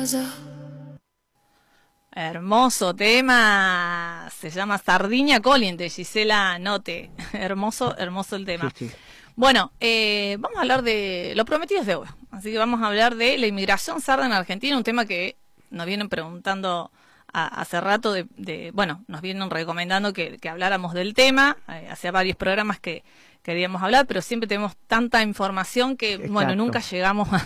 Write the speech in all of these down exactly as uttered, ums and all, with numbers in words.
Hermoso tema, se llama Sardinia Collin de Gisela Note. Hermoso, hermoso el tema. Sí, sí. Bueno, eh, vamos a hablar de lo prometido es deuda, así que vamos a hablar de la inmigración sarda en Argentina, un tema que nos vienen preguntando a, hace rato, de, de, bueno, nos vienen recomendando que, que habláramos del tema, eh, hacía varios programas que queríamos hablar, pero siempre tenemos tanta información que, Exacto. bueno, nunca llegamos a,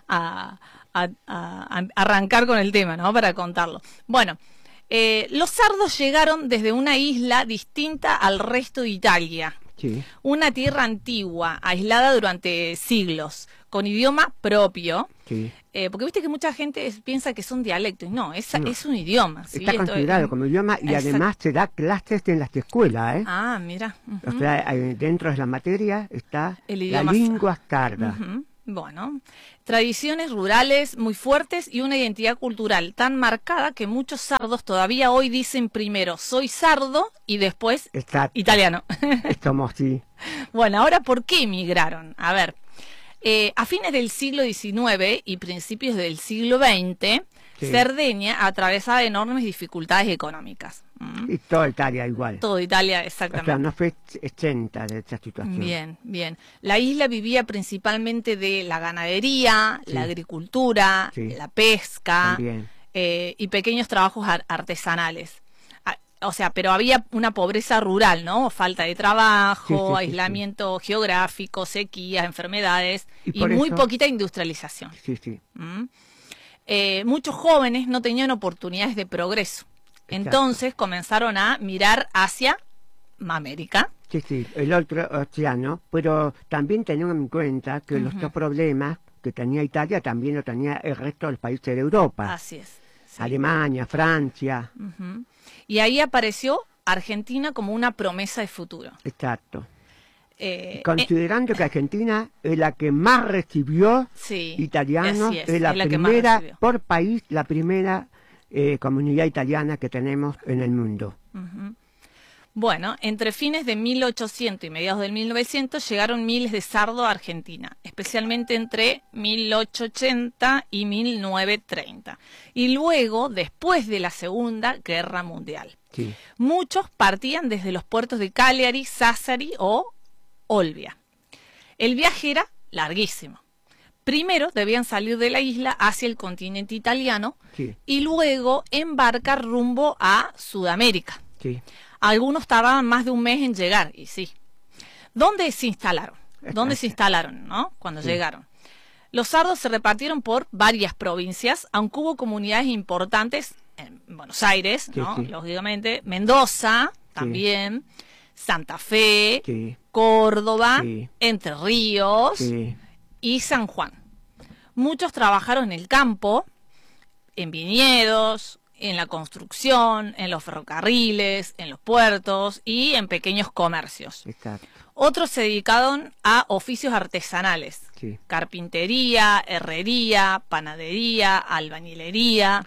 a, a, a, a arrancar con el tema, ¿no? Para contarlo. Bueno, eh, los sardos llegaron desde una isla distinta al resto de Italia. Sí. Una tierra antigua, aislada durante siglos, con idioma propio, Sí. eh, porque viste que mucha gente es- piensa que son dialectos, no, es, No. es un idioma. ¿sí? Está Esto es- considerado como idioma y Exacto. además se da clases en las escuelas, ¿eh? Ah, mira. O ujú. sea, hay- dentro de la materia está El la idioma lengua sarda. Ujú. Bueno, tradiciones rurales muy fuertes y una identidad cultural tan marcada que muchos sardos todavía hoy dicen primero soy sardo y después Exacto. italiano. Somos, sí. Bueno, ahora, ¿por qué emigraron? A ver, eh, a fines del siglo diecinueve y principios del siglo veinte, Sí. Cerdeña atravesaba enormes dificultades económicas. ¿Mm? Y toda Italia igual. Todo Italia, O sea, exactamente. no fue exenta de esa situación. Bien, bien. La isla vivía principalmente de la ganadería, Sí. la agricultura, Sí. la pesca También. eh, y pequeños trabajos ar- artesanales. Ah, O sea, pero había una pobreza rural, ¿no? Falta de trabajo, Sí, sí, sí, aislamiento geográfico, sequías, enfermedades Y y, por muy eso- poquita industrialización. Sí, sí. ¿Mm? Eh, muchos jóvenes no tenían oportunidades de progreso. Entonces comenzaron a mirar hacia América. Sí, sí, el otro océano, pero también tenemos en cuenta que los dos problemas que tenía Italia también lo tenía el resto de los países de Europa. Así es. sí. Alemania, Francia, Ujú. Y ahí apareció Argentina como una promesa de futuro. exacto. Eh, eh, Considerando que Argentina es la que más recibió sí, italianos, así es, es la es la que más primera, recibió. por país, la primera eh, comunidad italiana que tenemos en el mundo. Ujú. Bueno, entre fines de mil ochocientos y mediados del mil novecientos llegaron miles de sardos a Argentina, especialmente entre mil ochocientos ochenta y mil novecientos treinta. Y luego, después de la Segunda Guerra Mundial. Sí, Muchos partían desde los puertos de Cagliari, Sassari o Olbia. El viaje era larguísimo. Primero debían salir de la isla hacia el continente italiano sí, y luego embarcar rumbo a Sudamérica. sí. Algunos tardaban más de un mes en llegar, y sí. ¿Dónde se instalaron? ¿Dónde se instalaron, no? Cuando Sí. llegaron. Los sardos se repartieron por varias provincias, aunque hubo comunidades importantes en Buenos Aires, Sí, ¿no? sí. Lógicamente, Mendoza también, Santa Fe, Sí, Córdoba, Sí. Entre Ríos sí, y San Juan. Muchos trabajaron en el campo, en viñedos, en la construcción, en los ferrocarriles, en los puertos y en pequeños comercios. exacto. Otros se dedicaron a oficios artesanales, Sí, carpintería, herrería, panadería, albañilería,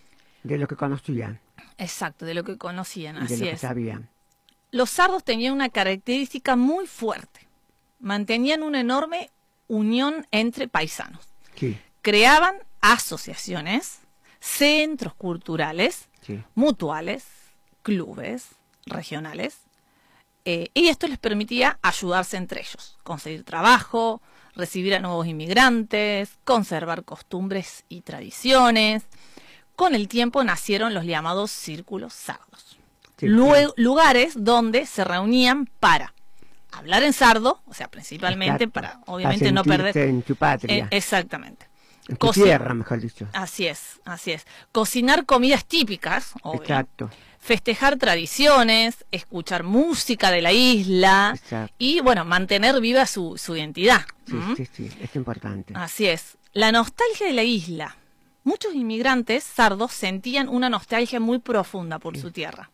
de lo que conocían exacto, de lo que conocían, y de así lo que es. sabían. Los sardos tenían una característica muy fuerte, mantenían una enorme unión entre paisanos, Sí, creaban asociaciones, centros culturales, sí, mutuales, clubes regionales, eh, y esto les permitía ayudarse entre ellos, conseguir trabajo, recibir a nuevos inmigrantes, conservar costumbres y tradiciones. Con el tiempo nacieron los llamados círculos sardos, sí, Luego, lugares donde se reunían para hablar en sardo, o sea, principalmente exacto. para, obviamente, Para no sentirse perder... en tu patria, Eh, exactamente. en tu Coci- tierra, mejor dicho. Así es, así es. Cocinar comidas típicas, obvio. Exacto. Festejar tradiciones, escuchar música de la isla Exacto. y, bueno, mantener viva su, su identidad. Sí, ¿Mm? sí, sí, es importante. Así es. La nostalgia de la isla. Muchos inmigrantes sardos sentían una nostalgia muy profunda por su tierra.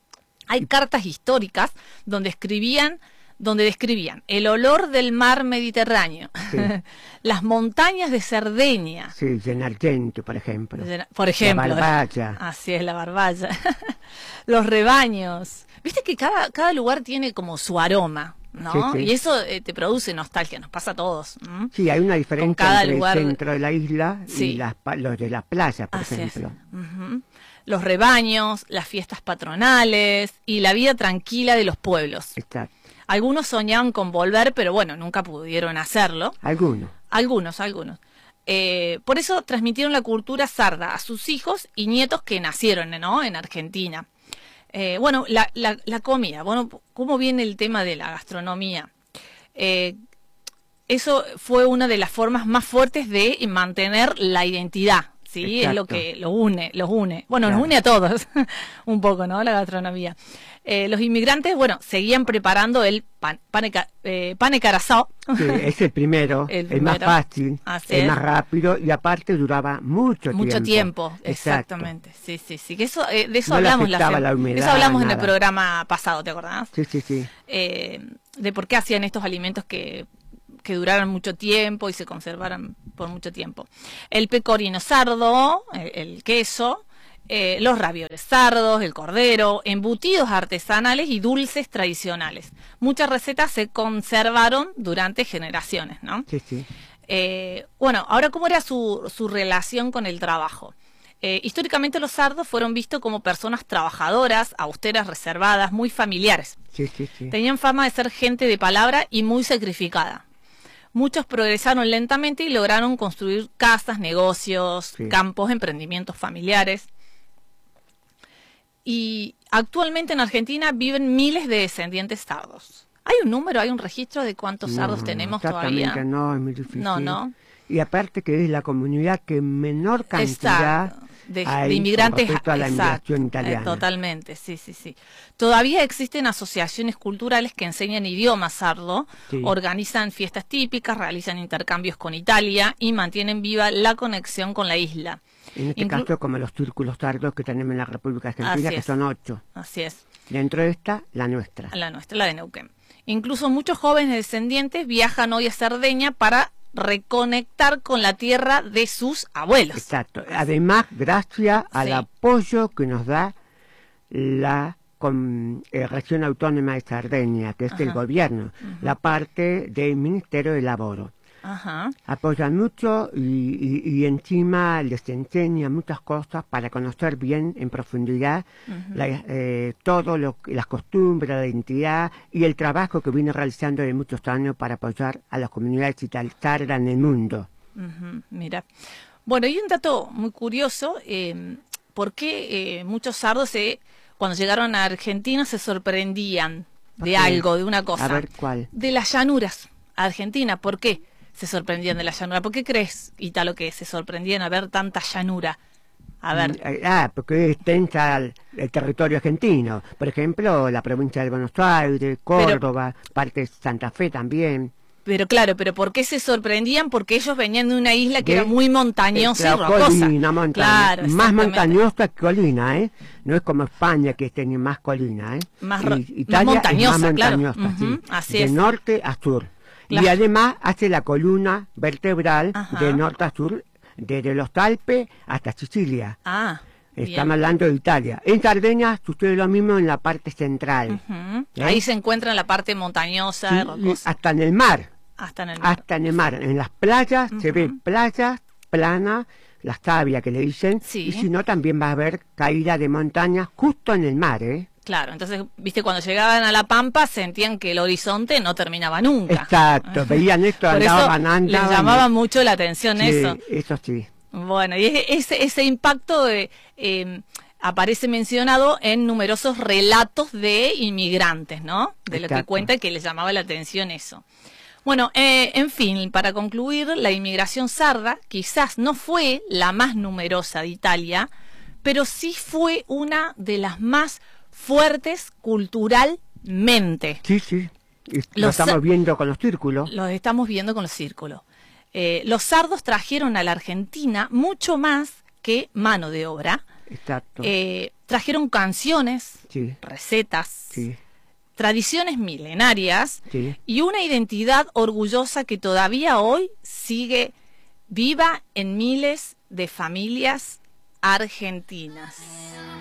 Hay cartas históricas donde escribían, donde describían el olor del mar Mediterráneo, Sí. las montañas de Cerdeña, Sí, en Argento, por ejemplo. por ejemplo. La Barballa. Así es, la barballa. Los rebaños. Viste que cada, cada lugar tiene como su aroma. ¿no? Sí, sí. Y eso eh, te produce nostalgia, nos pasa a todos. ¿m? Sí, hay una diferencia cada entre lugar- el centro de la isla Sí. y las, pa- los de la playa, por Así es. ejemplo. Ujú. Los rebaños, las fiestas patronales y la vida tranquila de los pueblos. Exacto. Algunos soñaban con volver, pero bueno, nunca pudieron hacerlo. Algunos. Algunos, algunos. Eh, por eso transmitieron la cultura sarda a sus hijos y nietos que nacieron, ¿no?, en Argentina. Eh, bueno, la, la, la comida. Bueno, ¿cómo viene el tema de la gastronomía? Eh, eso fue una de las formas más fuertes de mantener la identidad, ¿sí? Exacto. Es lo que lo une, los une. Bueno, Claro. nos une a todos, un poco, ¿no?, la gastronomía. Eh, los inmigrantes, bueno, seguían preparando el pan, pane, ca- eh, pane carazao. Sí, es el primero, El el, más primero. fácil, Así el es. más rápido y aparte duraba mucho tiempo. Mucho tiempo, Exacto. exactamente. Sí, sí, sí. Que eso, eh, de eso No le hablamos la, afectaba sem- la de humedad, eso hablamos en el nada. programa pasado, ¿te acordás? Sí, sí, sí. Eh, de por qué hacían estos alimentos que, que duraran mucho tiempo y se conservaran por mucho tiempo. El pecorino sardo, el, el queso, eh, los ravioles sardos, el cordero, embutidos artesanales y dulces tradicionales. Muchas recetas se conservaron durante generaciones, ¿no? Sí, sí. Eh, bueno, ahora, ¿cómo era su, su relación con el trabajo? Eh, históricamente los sardos fueron vistos como personas trabajadoras, austeras, reservadas, muy familiares. Sí, sí, sí. Tenían fama de ser gente de palabra y muy sacrificada. Muchos progresaron lentamente y lograron construir casas, negocios, Sí. campos, emprendimientos familiares. Y actualmente en Argentina viven miles de descendientes sardos. ¿Hay un número, hay un registro de cuántos sardos No, tenemos exactamente todavía? no, es muy difícil. No, no. Y aparte que es la comunidad que en menor cantidad Exacto. De, hay de inmigrantes. con respecto a la exacto, inmigración eh, italiana. totalmente, sí, sí, sí. Todavía existen asociaciones culturales que enseñan idioma sardo, Sí. organizan fiestas típicas, realizan intercambios con Italia y mantienen viva la conexión con la isla. En este Inclu- caso, como los círculos sardos que tenemos en la República Argentina, Así que es. son ocho. Así es, Dentro de esta, la nuestra. la nuestra, la de Neuquén. Incluso muchos jóvenes descendientes viajan hoy a Cerdeña para reconectar con la tierra de sus abuelos. Exacto. Además, gracias al Sí. apoyo que nos da la con, eh, región autónoma de Cerdeña, que es el Ajá. gobierno, la parte del Ministerio de Laboro. Ajá. Apoyan mucho y, y, y encima les enseñan muchas cosas para conocer bien en profundidad Ujú. la, eh, todo lo, las costumbres, la identidad y el trabajo que viene realizando de muchos años para apoyar a las comunidades sardas en el mundo. Ujú, mira. Bueno, y un dato muy curioso, eh, ¿por qué eh, muchos sardos se, cuando llegaron a Argentina se sorprendían de Ok. algo, de una cosa? A ver, ¿cuál? De las llanuras a Argentina. ¿Por qué se sorprendían de la llanura? ¿Por qué crees, Italo, que se sorprendían a ver tanta llanura? A ver, Mm, Ah, porque es extensa el, el territorio argentino. Por ejemplo, la provincia de Buenos Aires, Córdoba, parte de Santa Fe también. pero claro, pero ¿por qué se sorprendían? Porque ellos venían de una isla que De- era muy montañosa Eh, y la rocosa. colina, montaña. Claro, Más exactamente. montañosa que colina, ¿eh? No es como España que tiene más colina, ¿eh? Más ro- Y más Italia montañosa, es más claro. montañosa, sí. Ujú, así de es. norte a sur. Claro. Y además hace la columna vertebral Ajá. de norte a sur, desde los Alpes hasta Sicilia. Ah, bien. Estamos hablando de Italia. En Cerdeña sucede lo mismo en la parte central. Ujú. ¿Eh? Ahí se encuentra en la parte montañosa, Sí, y rocosa, hasta en el mar. hasta en el mar. Hasta en el mar. En las playas se Ujú. ve playas planas, las sabias que le dicen, Sí. y si no también va a haber caída de montaña justo en el mar, ¿eh? Claro, entonces, viste, cuando llegaban a la Pampa sentían que el horizonte no terminaba nunca. Exacto, veían esto, Por eso andaban, andaban. les llamaba mucho la atención Sí, eso. eso sí. Bueno, y ese, ese, ese impacto eh, eh, aparece mencionado en numerosos relatos de inmigrantes, ¿no? De lo que Exacto. cuenta que les llamaba la atención eso. Bueno, eh, en fin, para concluir, la inmigración sarda quizás no fue la más numerosa de Italia, pero sí fue una de las más fuertes culturalmente. Sí, sí. Y lo Los estamos sa- viendo con los círculos. Los estamos viendo con los círculos. Eh, los sardos trajeron a la Argentina mucho más que mano de obra. Exacto. Eh, trajeron canciones, Sí, recetas, sí, tradiciones milenarias sí. y una identidad orgullosa que todavía hoy sigue viva en miles de familias argentinas.